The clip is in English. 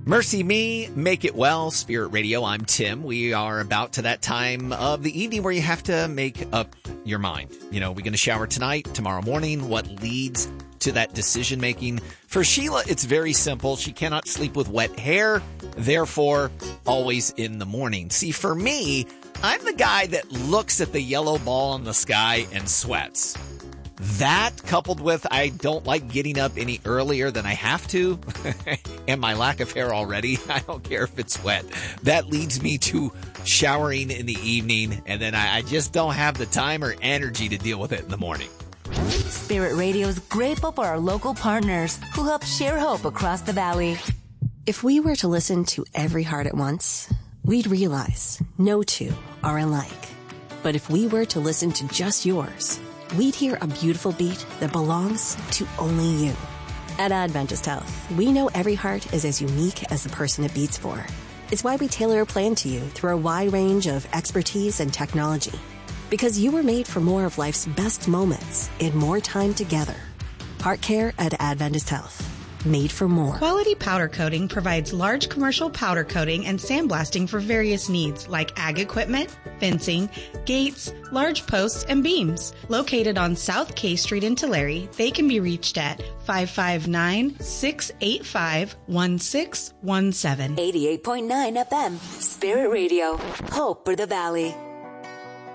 Mercy Me, Make It Well, Spirit Radio. I'm Tim. We are about to that time of the evening where you have to make up your mind. You know, we're going to shower tonight, tomorrow morning. What leads to that decision making? For Sheila, it's very simple. She cannot sleep with wet hair, therefore, always in the morning. See, for me, I'm the guy that looks at the yellow ball in the sky and sweats. That, coupled with I don't like getting up any earlier than I have to, and my lack of hair already, I don't care if it's wet. That leads me to showering in the evening, and then I just don't have the time or energy to deal with it in the morning. Spirit Radio is grateful for our local partners who help share hope across the valley. If we were to listen to every heart at once, we'd realize no two are alike. But if we were to listen to just yours, we'd hear a beautiful beat that belongs to only you. At Adventist Health, we know every heart is as unique as the person it beats for. It's why we tailor a plan to you through a wide range of expertise and technology. Because you were made for more of life's best moments in more time together. Heart care at Adventist Health. Made for more. Quality Powder Coating provides large commercial powder coating and sandblasting for various needs like ag equipment, fencing, gates, large posts, and beams. Located on South K Street in Tulare, they can be reached at 559-685-1617. 88.9 FM, Spirit Radio, hope for the valley.